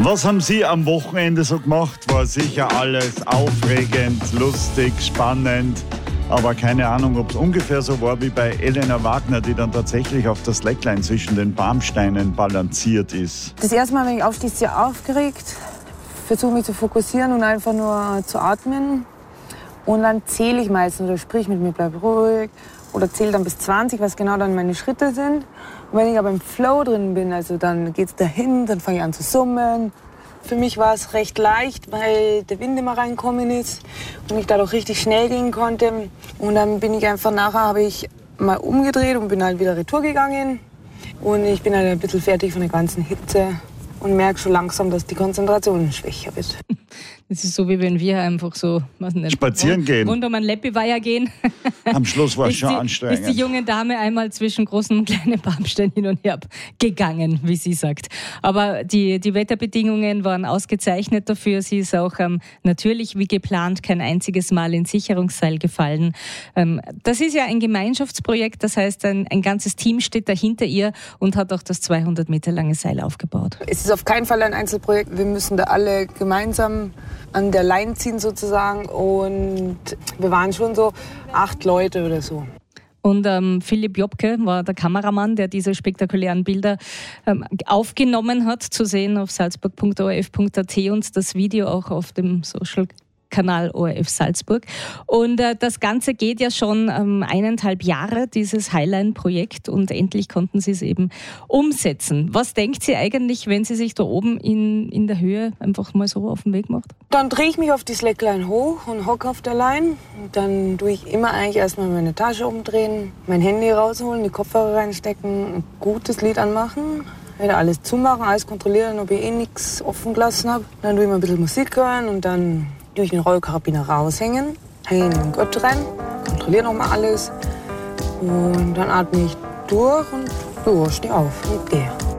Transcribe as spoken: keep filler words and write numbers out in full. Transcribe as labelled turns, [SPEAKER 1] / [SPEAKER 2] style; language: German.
[SPEAKER 1] Was haben Sie am Wochenende so gemacht? War sicher alles aufregend, lustig, spannend. Aber keine Ahnung, ob es ungefähr so war wie bei Elena Wagner, die dann tatsächlich auf der Slackline zwischen den Baumsteinen balanciert ist.
[SPEAKER 2] Das erste Mal, wenn ich aufstehe, ist sehr aufgeregt. Versuche mich zu fokussieren und einfach nur zu atmen. Und dann zähle ich meistens oder sprich mit mir, bleib ruhig. Oder zähle dann bis zwanzig, was genau dann meine Schritte sind. Und wenn ich aber im Flow drin bin, also dann geht es dahin, dann fange ich an zu summen. Für mich war es recht leicht, weil der Wind immer reinkommen ist und ich dadurch richtig schnell gehen konnte. Und dann bin ich einfach nachher, habe ich mal umgedreht und bin halt wieder retour gegangen. Und ich bin halt ein bisschen fertig von der ganzen Hitze und merke schon langsam, dass die Konzentration schwächer wird.
[SPEAKER 3] Das ist so, wie wenn wir einfach so was nicht,
[SPEAKER 1] spazieren gehen.
[SPEAKER 3] Rund um einen Leppiweiher gehen.
[SPEAKER 1] Am Schluss war es schon
[SPEAKER 3] die,
[SPEAKER 1] anstrengend.
[SPEAKER 3] Ist die junge Dame einmal zwischen großen und kleinen Baumsteinen hin und her gegangen, wie sie sagt. Aber die, die Wetterbedingungen waren ausgezeichnet dafür. Sie ist auch ähm, natürlich wie geplant kein einziges Mal ins Sicherungsseil gefallen. Ähm, das ist ja ein Gemeinschaftsprojekt, das heißt, ein, ein ganzes Team steht dahinter ihr und hat auch das zweihundert Meter lange Seil aufgebaut.
[SPEAKER 2] Es ist auf keinen Fall ein Einzelprojekt. Wir müssen da alle gemeinsam an der Leine ziehen sozusagen und wir waren schon so acht Leute oder so.
[SPEAKER 3] Und ähm, Philipp Jobke war der Kameramann, der diese spektakulären Bilder ähm, aufgenommen hat, zu sehen auf salzburg punkt o r f punkt a t und das Video auch auf dem Social Kanal O R F Salzburg. Und äh, das Ganze geht ja schon ähm, eineinhalb Jahre, dieses Highline-Projekt, und endlich konnten Sie es eben umsetzen. Was denkt sie eigentlich, wenn sie sich da oben in, in der Höhe einfach mal so auf den Weg macht?
[SPEAKER 2] Dann drehe ich mich auf die Slackline hoch und hocke auf der Line. Dann tue ich immer eigentlich erstmal meine Tasche umdrehen, mein Handy rausholen, die Kopfhörer reinstecken, ein gutes Lied anmachen. Wieder alles zumachen, alles kontrollieren, ob ich eh nichts offen gelassen habe. Dann tue ich mal ein bisschen Musik hören und dann durch den Rollkarabiner raushängen, hänge in den Gurt rein, kontrolliere nochmal alles und dann atme ich durch und ja, stehe auf und gehe.